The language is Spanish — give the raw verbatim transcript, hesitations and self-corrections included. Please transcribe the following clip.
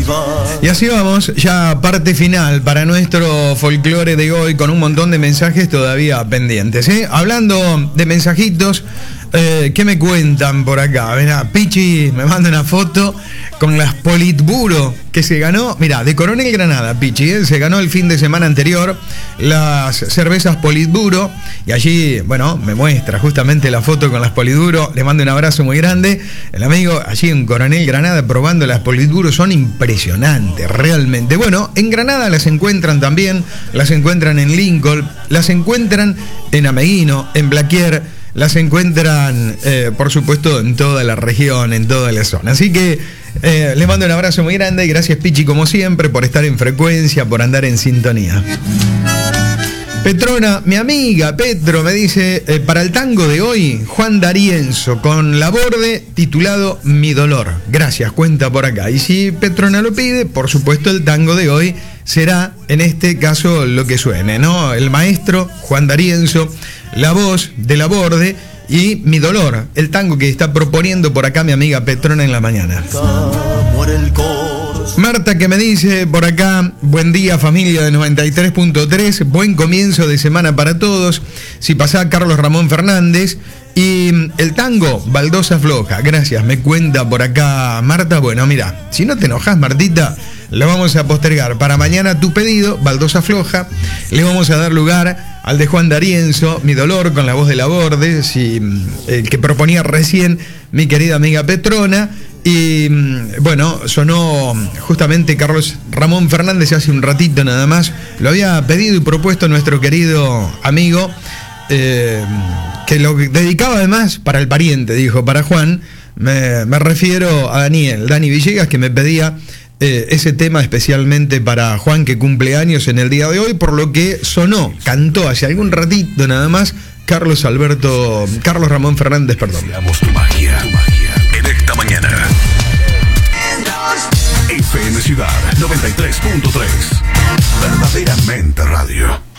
Y así vamos, ya parte final para nuestro folclore de hoy, con un montón de mensajes todavía pendientes, ¿eh? Hablando de mensajitos, eh, ¿qué me cuentan por acá? Mirá, Pichi me manda una foto con las Politburo que se ganó, mirá, de Coronel Granada, Pichi, ¿eh? Se ganó el fin de semana anterior las cervezas Politburo, y allí, bueno, me muestra justamente la foto con las Politburo. Le mando un abrazo muy grande. El amigo allí en Coronel Granada probando las Politburo, son impresionantes, realmente. Bueno, en Granada las encuentran también, las encuentran en Lincoln, las encuentran en Ameguino, en Blaquier, las encuentran, eh, por supuesto, en toda la región, en toda la zona. Así que eh, les mando un abrazo muy grande y gracias, Pichi, como siempre, por estar en frecuencia, por andar en sintonía. Petrona, mi amiga Petro, me dice, eh, para el tango de hoy, Juan D'Arienzo, con Laborde, titulado Mi Dolor. Gracias, cuenta por acá. Y si Petrona lo pide, por supuesto, el tango de hoy será, en este caso, lo que suene, ¿no? El maestro Juan D'Arienzo, la voz de Laborde y Mi Dolor, el tango que está proponiendo por acá mi amiga Petrona en la mañana. Marta, que me dice por acá, buen día familia de noventa y tres punto tres, buen comienzo de semana para todos. Si pasa Carlos Ramón Fernández y el tango Baldosa Floja. Gracias, me cuenta por acá Marta. Bueno, mira, si no te enojas, Martita, lo vamos a postergar para mañana tu pedido, Baldosa Floja. Le vamos a dar lugar al de Juan D'Arienzo, Mi Dolor, con la voz de Laborde, si, el que proponía recién mi querida amiga Petrona. Y bueno, sonó justamente Carlos Ramón Fernández hace un ratito nada más. Lo había pedido y propuesto nuestro querido amigo, eh, que lo dedicaba además para el pariente, dijo, para Juan. Me, me refiero a Daniel, Dani Villegas, que me pedía eh, ese tema especialmente para Juan, que cumple años en el día de hoy, por lo que sonó, cantó hace algún ratito nada más Carlos Alberto, Carlos Ramón Fernández, perdón. Veamos tu magia, tu magia en esta mañana. F M Ciudad noventa y tres punto tres. Verdaderamente radio.